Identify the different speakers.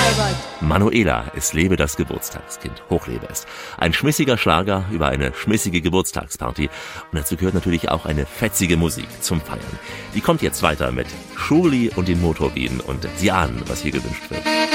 Speaker 1: Heimat.
Speaker 2: Manuela, es lebe das Geburtstagskind, hochlebe es. Ein schmissiger Schlager über eine schmissige Geburtstagsparty. Und dazu gehört natürlich auch eine fetzige Musik zum Feiern. Die kommt jetzt weiter mit Schurli und den Motorbienen und Sie ahnen, was hier gewünscht wird.